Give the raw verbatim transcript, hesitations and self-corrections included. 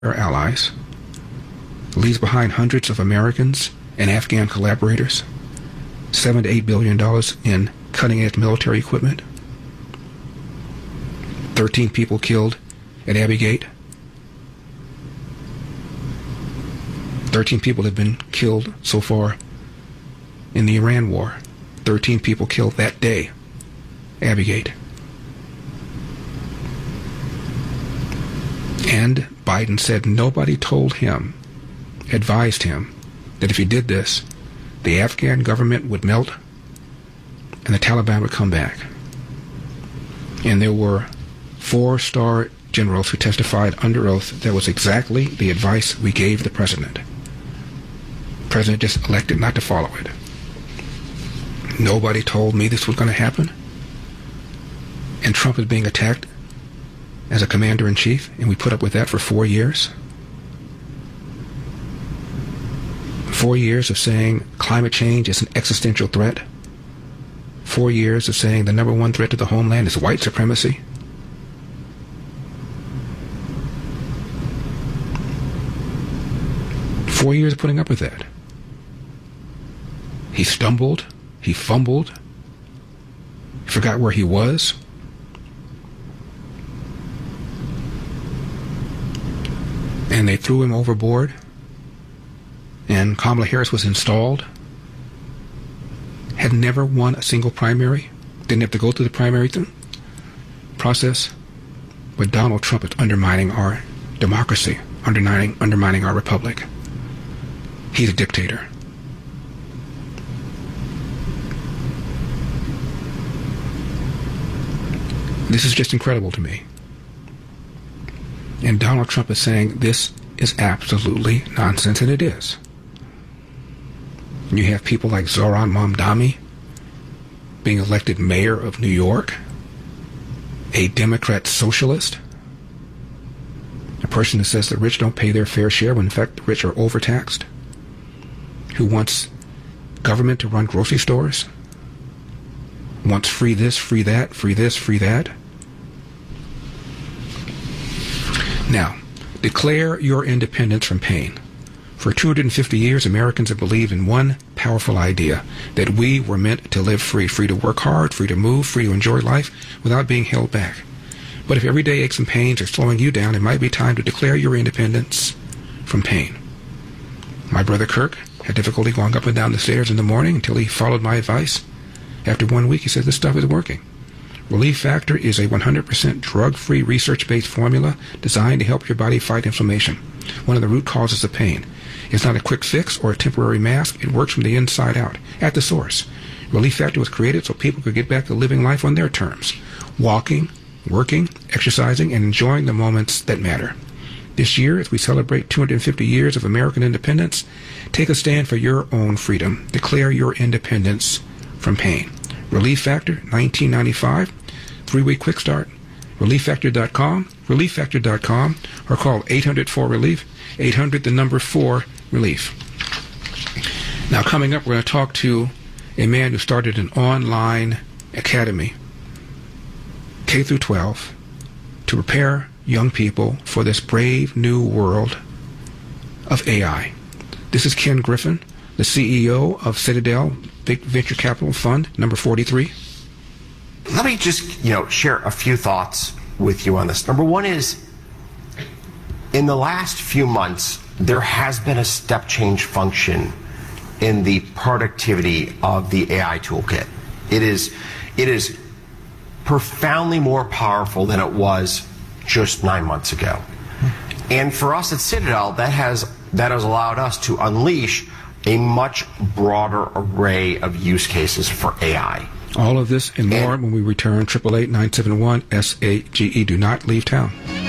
our allies, leaves behind hundreds of Americans and Afghan collaborators, seven to eight billion dollars in cutting-edge military equipment, thirteen people killed at Abbey Gate. thirteen people have been killed so far in the Iran war. thirteen people killed that day, Abbey Gate. And Biden said nobody told him, advised him, that if he did this, the Afghan government would melt and the Taliban would come back. And there were four-star generals who testified under oath that was exactly the advice we gave the president. The president just elected not to follow it. Nobody told me this was going to happen. And Trump is being attacked as a commander-in-chief, and we put up with that for four years. Four years of saying climate change is an existential threat. Four years of saying the number one threat to the homeland is white supremacy. Four years of putting up with that. He stumbled. He fumbled. He forgot where he was. And they threw him overboard. And Kamala Harris was installed. Had never won a single primary. Didn't have to go through the primary th- process. But Donald Trump is undermining our democracy, undermining, undermining our republic. He's a dictator. This is just incredible to me. And Donald Trump is saying this is absolutely nonsense, and it is. And you have people like Zohran Mamdani being elected mayor of New York, a Democrat socialist, a person who says the rich don't pay their fair share when in fact the rich are overtaxed, who wants government to run grocery stores, wants free this, free that, free this, free that. Now, declare your independence from pain. For two hundred fifty years, Americans have believed in one powerful idea, that we were meant to live free, free to work hard, free to move, free to enjoy life without being held back. But if everyday aches and pains are slowing you down, it might be time to declare your independence from pain. My brother Kirk had difficulty going up and down the stairs in the morning until he followed my advice. After one week, he said, this stuff is working. Relief Factor is a one hundred percent drug-free, research-based formula designed to help your body fight inflammation, one of the root causes of pain. It's not a quick fix or a temporary mask. It works from the inside out, at the source. Relief Factor was created so people could get back to living life on their terms, walking, working, exercising, and enjoying the moments that matter. This year, as we celebrate two hundred fifty years of American independence, take a stand for your own freedom. Declare your independence from pain. Relief Factor, nineteen ninety-five. Three-week quick start. relief factor dot com, relief factor dot com, or call eight hundred four relief, eight hundred the number four relief. Now coming up, we're going to talk to a man who started an online academy, K through twelve, to prepare young people for this brave new world of A I. This is Ken Griffin, the C E O of Citadel Venture Capital Fund, number forty-three. Let me just, you know, share a few thoughts with you on this. Number one is, in the last few months, there has been a step change function in the productivity of the A I toolkit. It is, it is profoundly more powerful than it was just nine months ago. And for us at Citadel, that has, that has allowed us to unleash a much broader array of use cases for A I. All of this and more and when we return. Triple eight nine seven one S A G E. Do not leave town.